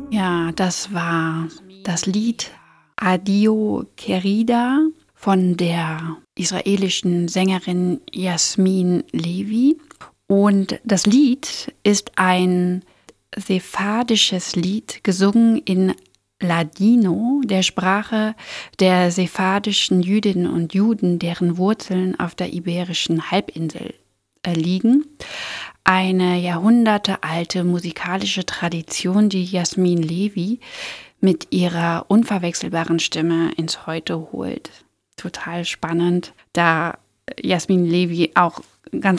Ja, das war das Lied Adio Querida von der israelischen Sängerin Jasmin Levi. Und das Lied ist ein sephardisches Lied, gesungen in Ladino, der Sprache der sephardischen Jüdinnen und Juden, deren Wurzeln auf der iberischen Halbinsel liegen. Eine jahrhundertealte musikalische Tradition, die Jasmin Levi mit ihrer unverwechselbaren Stimme ins Heute holt. Total spannend, da Jasmin Levi auch ganz